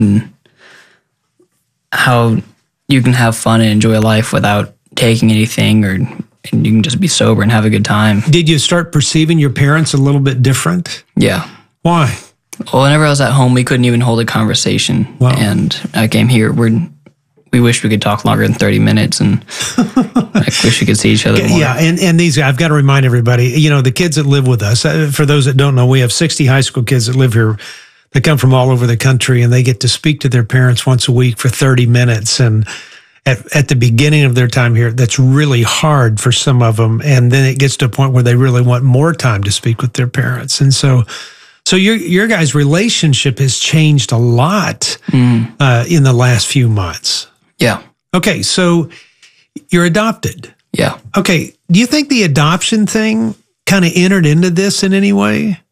and how you can have fun and enjoy life without taking anything, and you can just be sober and have a good time. Did you start perceiving your parents a little bit different? Yeah. Why? Well, whenever I was at home, we couldn't even hold a conversation. Wow. And I came here. We wish we could talk longer than 30 minutes, and I wish we could see each other more. Yeah, and these, I've got to remind everybody, the kids that live with us, for those that don't know, we have 60 high school kids that live here. They come from all over the country, and they get to speak to their parents once a week for 30 minutes. And at the beginning of their time here, that's really hard for some of them. And then it gets to a point where they really want more time to speak with their parents. And so your guys' relationship has changed a lot in the last few months. Yeah. Okay, so you're adopted. Yeah. Okay, do you think the adoption thing kind of entered into this in any way?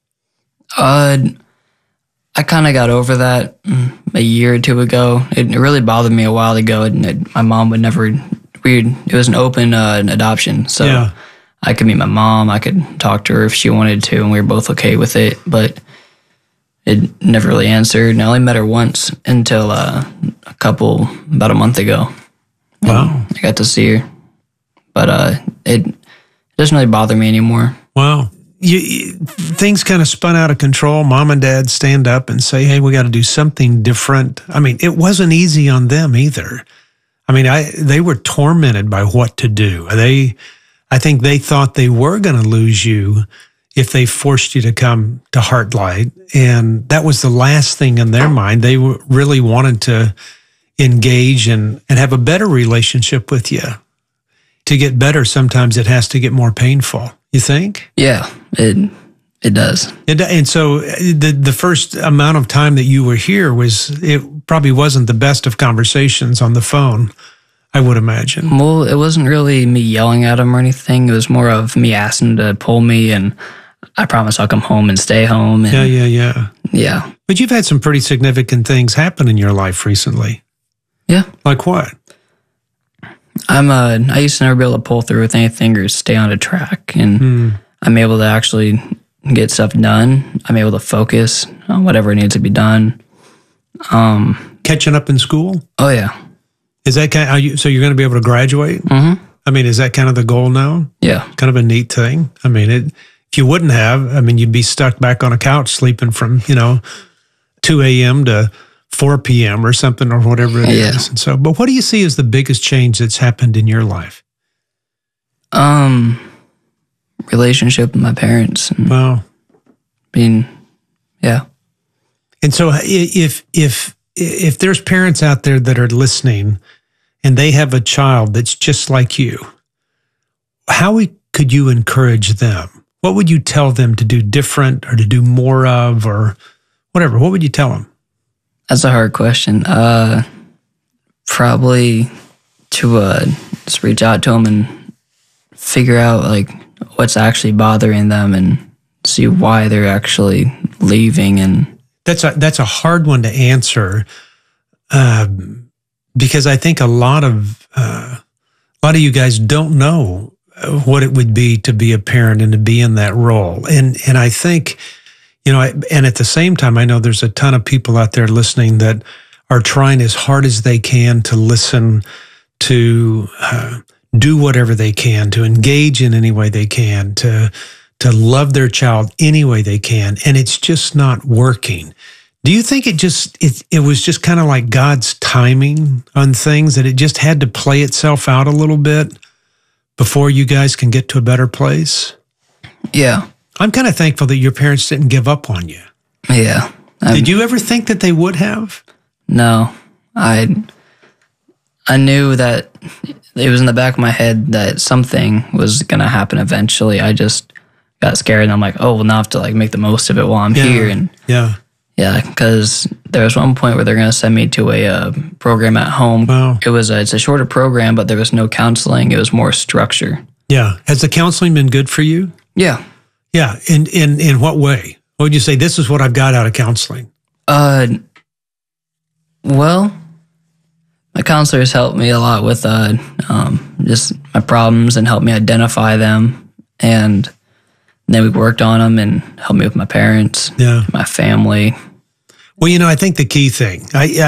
I kind of got over that a year or two ago. It really bothered me a while ago, and my mom would never. It was an open adoption, so Yeah. I could meet my mom. I could talk to her if she wanted to, and we were both okay with it. But it never really answered. And I only met her once until about a month ago. Wow. I got to see her, but it doesn't really bother me anymore. Wow. Things kind of spun out of control. Mom and dad stand up and say, hey, we got to do something different. I mean, it wasn't easy on them either. I mean, they were tormented by what to do. I think they thought they were going to lose you if they forced you to come to Heartlight. And that was the last thing in their mind. They really wanted to engage and have a better relationship with you. To get better, sometimes it has to get more painful. You think? Yeah, it does. And so the first amount of time that you were here it probably wasn't the best of conversations on the phone, I would imagine. Well, it wasn't really me yelling at him or anything. It was more of me asking him to pull me, and I promise I'll come home and stay home. And yeah. But you've had some pretty significant things happen in your life recently. Yeah. Like what? I used to never be able to pull through with anything or stay on a track, and I'm able to actually get stuff done. I'm able to focus on whatever needs to be done. Catching up in school? Oh yeah. Is that so you're going to be able to graduate? Mm-hmm. I mean, is that kind of the goal now? Yeah. Kind of a neat thing. I mean, if you wouldn't have, you'd be stuck back on a couch sleeping from 2 a.m. to 4 p.m. or something, or whatever it is. And so, but what do you see as the biggest change that's happened in your life? Relationship with my parents. Wow. Yeah. And so if there's parents out there that are listening and they have a child that's just like you, how could you encourage them? What would you tell them to do different or to do more of, or whatever? What would you tell them? That's a hard question. Probably to just reach out to them and figure out what's actually bothering them and see why they're actually leaving. And that's a hard one to answer because I think a lot of you guys don't know what it would be to be a parent and to be in that role. And I think. And at the same time, I know there's a ton of people out there listening that are trying as hard as they can to listen, to do whatever they can, to engage in any way they can, to love their child any way they can, and it's just not working. Do you think it was just kind of like God's timing on things, that it just had to play itself out a little bit before you guys can get to a better place? Yeah. I'm kind of thankful that your parents didn't give up on you. Yeah. Did you ever think that they would have? No. I knew that it was in the back of my head that something was going to happen eventually. I just got scared, and I'm like, oh, well, now I have to make the most of it while I'm here. And yeah, because there was one point where they're going to send me to a program at home. Wow. It's a shorter program, but there was no counseling. It was more structure. Yeah. Has the counseling been good for you? Yeah. Yeah. In what way? What would you say? This is what I've got out of counseling. Well, my counselors helped me a lot with just my problems and helped me identify them. And then we worked on them and helped me with my parents, my family. Well, I think the key thing,